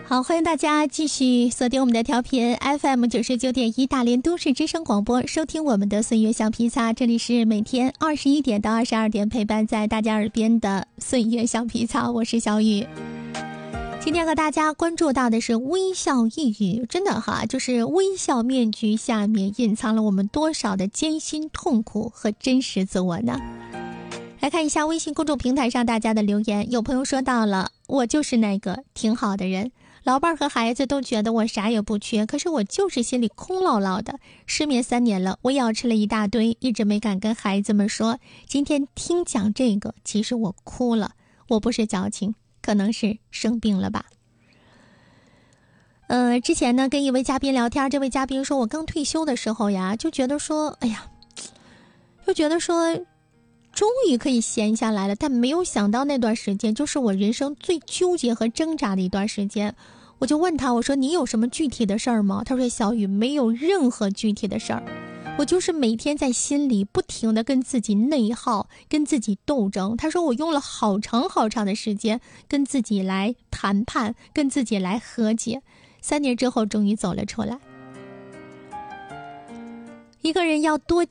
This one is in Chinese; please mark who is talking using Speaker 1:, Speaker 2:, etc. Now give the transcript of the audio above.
Speaker 1: 好，欢迎大家继续锁定我们的调频 FM99.1大连都市之声广播，收听我们的岁月小披萨。这里是每天21点到22点陪伴在大家耳边的岁月小披萨，我是小雨。今天和大家关注到的是微笑抑郁，真的哈，就是微笑面具下面隐藏了我们多少的艰辛痛苦和真实自我呢？来看一下微信公众平台上大家的留言，有朋友说到了，我就是那个挺好的人，老伴儿和孩子都觉得我啥也不缺，可是我就是心里空落落的。失眠3年了，我药吃了一大堆，一直没敢跟孩子们说。今天听讲这个，其实我哭了，我不是矫情，可能是生病了吧。之前呢跟一位嘉宾聊天，这位嘉宾说我刚退休的时候呀，就觉得说终于可以闲下来了，但没有想到那段时间就是我人生最纠结和挣扎的一段时间。我就问他，我说你有什么具体的事儿吗？他说小雨，没有任何具体的事儿，我就是每天在心里不停地跟自己内耗，跟自己斗争。他说我用了好长好长的时间跟自己来谈判，跟自己来和解，3年之后终于走了出来。一个人要多